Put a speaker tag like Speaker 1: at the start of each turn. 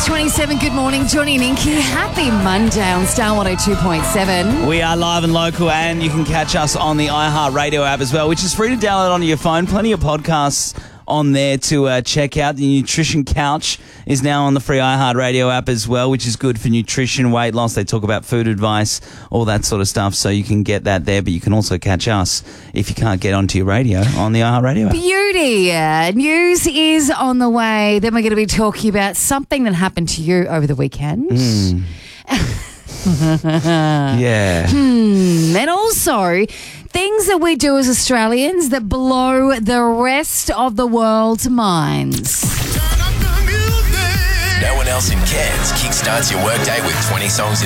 Speaker 1: 6:27. Good morning, Johnny and Inky. Happy Monday on Star 102.7.
Speaker 2: We are live and local, and you can catch us on the iHeartRadio app as well, which is free to download onto your phone. Plenty of podcasts on there to check out. The Nutrition Couch is now on the free iHeartRadio app as well, which is good for nutrition, weight loss. They talk about food advice, all that sort of stuff, so you can get that there, but you can also catch us if you can't get onto your radio on the iHeartRadio app.
Speaker 1: Beauty. News is on the way. Then we're going to be talking about something that happened to you over the weekend.
Speaker 2: Yeah.
Speaker 1: And also things that we do as Australians that blow the rest of the world's minds.
Speaker 3: No one else in Cairns kickstarts your workday with 20 songs in